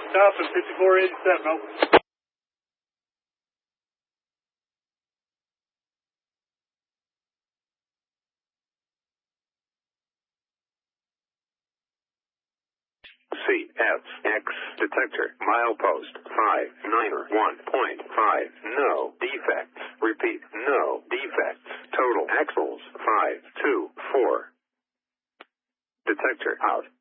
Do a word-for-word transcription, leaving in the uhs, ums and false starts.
Stop at fifty-four eighty-seven, over. C F X detector milepost five nine one point five. No defects. Repeat, no defects. Total axles five two four. Detector out.